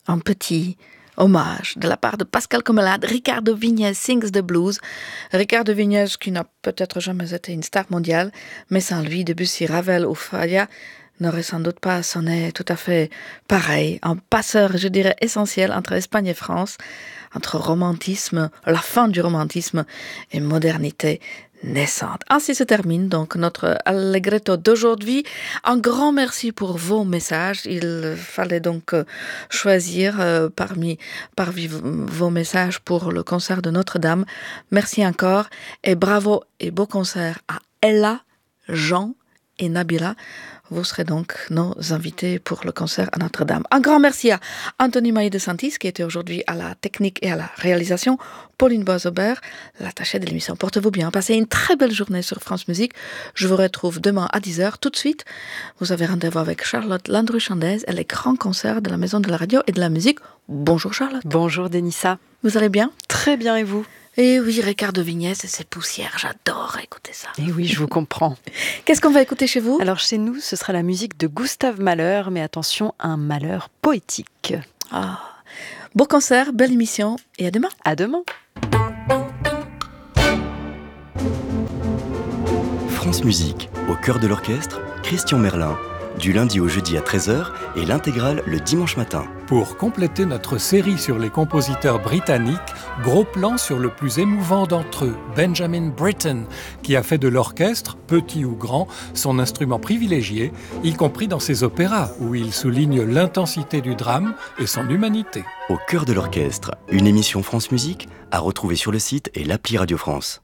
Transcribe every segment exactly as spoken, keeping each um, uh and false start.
un petit hommage de la part de Pascal Comelade. Ricardo Viñes sings the blues. Ricardo Viñes qui n'a peut-être jamais été une star mondiale, mais sans lui, Debussy, Ravel ou Falla n'aurait sans doute pas sonné tout à fait pareil. Un passeur, je dirais, essentiel entre Espagne et France, entre romantisme, la fin du romantisme et modernité naissante. Ainsi se termine donc notre Allegretto d'aujourd'hui. Un grand merci pour vos messages. Il fallait donc choisir euh, parmi, parmi vos messages pour le concert de Notre-Dame. Merci encore et bravo et beau concert à Ella, Jean et Nabila. Vous serez donc nos invités pour le concert à Notre-Dame. Un grand merci à Anthony Maï de Santis qui était aujourd'hui à la technique et à la réalisation. Pauline Boisaubert, l'attachée de l'émission. Portez-vous bien. Passez une très belle journée sur France Musique. Je vous retrouve demain à dix heures. Tout de suite, vous avez rendez-vous avec Charlotte Landru-Chandez et les grands concerts de la Maison de la Radio et de la Musique. Bonjour Charlotte. Bonjour Denissa. Vous allez bien? Très bien, et vous? Et oui, Ricardo Viñes et ses poussières, j'adore écouter ça. Et oui, je vous comprends. Qu'est-ce qu'on va écouter chez vous? Alors chez nous, ce sera la musique de Gustave Mahler, mais attention, un Mahler poétique. Ah, beau concert, belle émission, et à demain. À demain. France Musique, au cœur de l'orchestre, Christian Merlin. Du lundi au jeudi à treize heures et l'intégrale le dimanche matin. Pour compléter notre série sur les compositeurs britanniques, gros plan sur le plus émouvant d'entre eux, Benjamin Britten, qui a fait de l'orchestre, petit ou grand, son instrument privilégié, y compris dans ses opéras, où il souligne l'intensité du drame et son humanité. Au cœur de l'orchestre, une émission France Musique à retrouver sur le site et l'appli Radio France.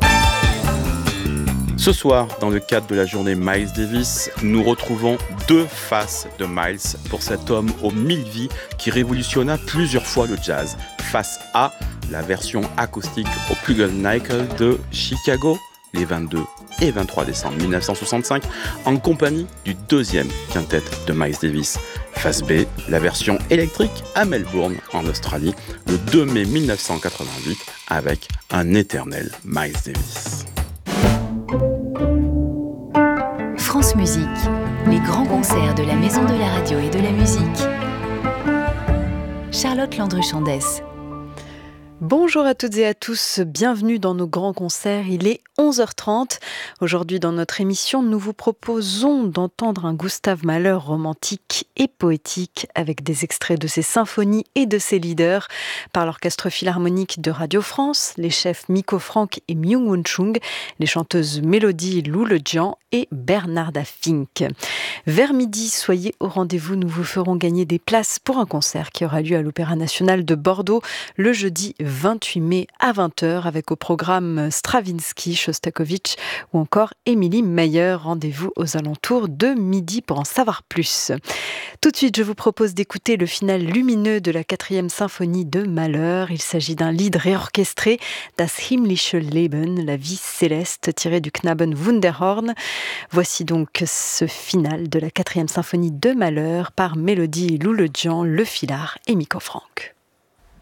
Ce soir, dans le cadre de la journée Miles Davis, nous retrouvons deux faces de Miles pour cet homme aux mille vies qui révolutionna plusieurs fois le jazz. Face A, la version acoustique au Pugle Nickel de Chicago, les vingt-deux et vingt-trois décembre mille neuf cent soixante-cinq, en compagnie du deuxième quintet de Miles Davis. Face B, la version électrique à Melbourne, en Australie, le deux mai mille neuf cent quatre-vingt-huit, avec un éternel Miles Davis. France Musique, les grands concerts de la Maison de la Radio et de la Musique. Charlotte Landru-Chandez. Bonjour à toutes et à tous, bienvenue dans nos grands concerts, il est onze heures trente. Aujourd'hui dans notre émission, nous vous proposons d'entendre un Gustave Mahler romantique et poétique avec des extraits de ses symphonies et de ses leaders par l'Orchestre Philharmonique de Radio France, les chefs Miko Frank et Myung-Whun Chung, les chanteuses Mélodie Lou Le Jian et Bernarda Fink. Vers midi, soyez au rendez-vous, nous vous ferons gagner des places pour un concert qui aura lieu à l'Opéra National de Bordeaux le jeudi vingt-huit mai à vingt heures avec au programme Stravinsky, Shostakovich ou encore Émilie Mayer. Rendez-vous aux alentours de midi pour en savoir plus. Tout de suite, je vous propose d'écouter le final lumineux de la quatrième symphonie de Mahler. Il s'agit d'un lied réorchestré, Das himmlische Leben, la vie céleste, tiré du Knaben Wunderhorn. Voici donc ce final de la quatrième symphonie de Mahler par Mélodie Lou Le Jian, Le Filard et Miko Frank.